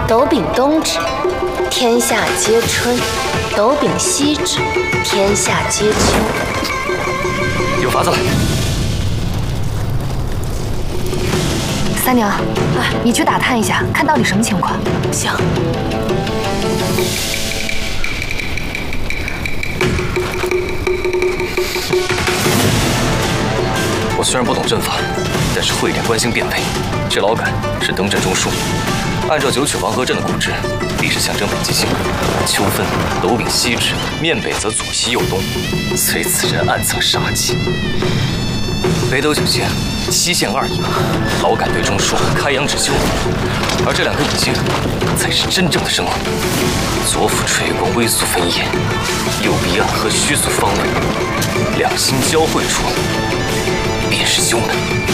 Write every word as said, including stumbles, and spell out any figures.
斗柄东指，天下皆春；斗柄西指，天下皆秋。 有法子了！ 三娘，你去打探一下，看到底什么情况。 行。 我虽然不懂阵法，但是会一点观星辨位。这老杆是登阵中枢，按照九曲王和阵的古制，必是象征北极星。秋分，斗柄西指，面北则左西右东，随此人暗藏杀机。北斗九星，西线二翼，老杆对中枢，开阳指修，而这两颗引星才是真正的生物。左辅垂光微速分野，右臂暗合虚速方位，两星交汇处，便是凶的。